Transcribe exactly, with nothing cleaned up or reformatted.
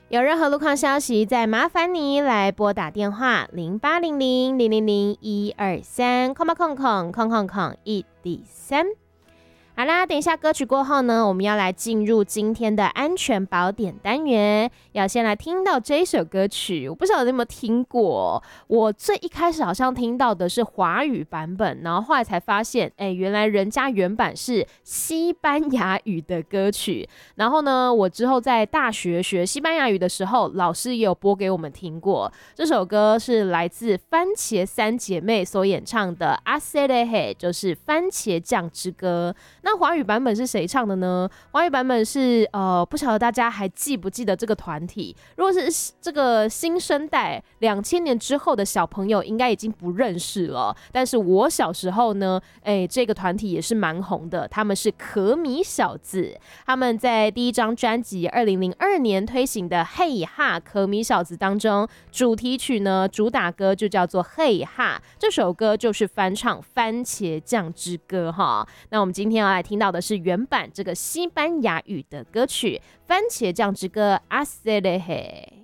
有任何路况消息，再麻烦你来拨打电话零八零零零零零一二三空八空空空空空一第三。好啦，等一下歌曲过后呢，我们要来进入今天的安全宝典单元。要先来听到这一首歌曲，我不晓得你有没有听过。我最一开始好像听到的是华语版本，然后后来才发现，哎，原来人家原版是西班牙语的歌曲。然后呢，我之后在大学学西班牙语的时候，老师也有播给我们听过。这首歌是来自番茄三姐妹所演唱的《Haceré》，就是番茄酱之歌。那华语版本是谁唱的呢？华语版本是呃，不晓得大家还记不记得这个团体？如果是这个新生代，两千年之后的小朋友应该已经不认识了。但是我小时候呢，哎，这个团体也是蛮红的，他们是可米小子。他们在第一张专辑二零零二年推行的《嘿哈可米小子》当中，主题曲呢，主打歌就叫做《嘿哈》，这首歌就是翻唱《番茄酱之歌》哈。那我们今天要来听到的是原版这个西班牙语的歌曲《番茄酱之歌》Haceré。